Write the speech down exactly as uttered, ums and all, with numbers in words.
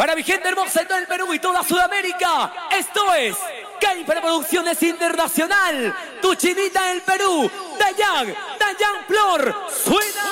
Para mi gente hermosa de todo el Perú y toda Sudamérica, esto es K-Hyper Producciones Internacional, tu chinita del Perú, Dayan, Dayan Flor, suena.